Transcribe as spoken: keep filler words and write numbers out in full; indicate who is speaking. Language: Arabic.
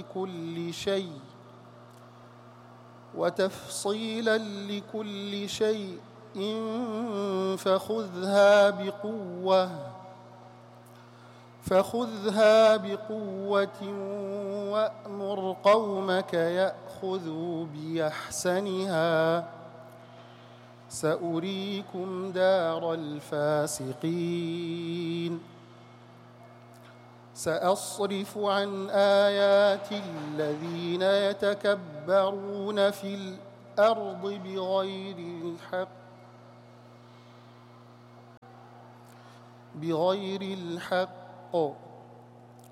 Speaker 1: لكل شيء وتفصيلا لكل شيء فخذها بقوة فخذها بقوة وأمر قومك يأخذوا بأحسنها سأريكم دار الفاسقين سأصرف عن آياتي الذين يتكبرون في الأرض بغير الحق بغير الحق